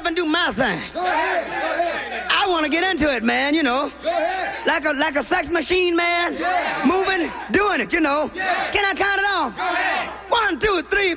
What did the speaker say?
up and do my thing. Go ahead. I want to get into it, man, you know. Go ahead. Like a sex machine, man. Moving, doing it, you know. Can I count it off? Go ahead. 1, 2, 3.